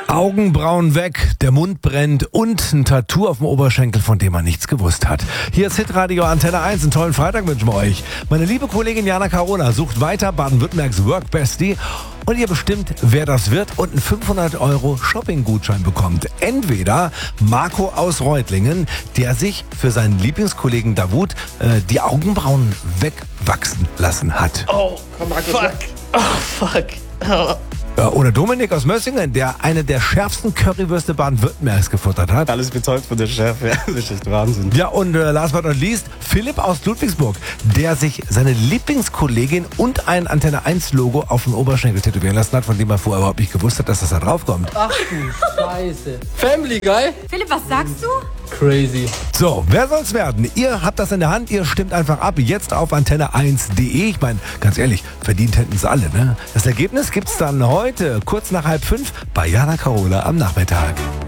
Augenbrauen weg, der Mund brennt und ein Tattoo auf dem Oberschenkel, von dem man nichts gewusst hat. Hier ist Hitradio Antenne 1. Einen tollen Freitag wünschen wir euch. Meine liebe Kollegin Jana Carola sucht weiter Baden-Württembergs Work Bestie und ihr bestimmt, wer das wird und einen 500 € Shopping-Gutschein bekommt. Entweder Marco aus Reutlingen, der sich für seinen Lieblingskollegen Davut die Augenbrauen wegwachsen lassen hat. Oh, fuck. Oh, fuck. Oh. Oder Dominik aus Mössingen, der eine der schärfsten Currywürste Baden-Württembergs gefuttert hat. Alles betäubt von der Schärfe, ja, das ist echt Wahnsinn. Ja, und last but not least, Philipp aus Ludwigsburg, der sich seine Lieblingskollegin und ein Antenne 1 Logo auf den Oberschenkel tätowieren lassen hat, von dem er vorher überhaupt nicht gewusst hat, dass das da drauf kommt. Ach du Scheiße. Family Guy? Philipp, was sagst du? Crazy. So, wer soll's werden? Ihr habt das in der Hand, ihr stimmt einfach ab. Jetzt auf antenne1.de. Ich meine, ganz ehrlich, verdient hätten es alle, ne? Das Ergebnis gibt's dann heute, kurz nach 4:30, bei Jana Carola am Nachmittag.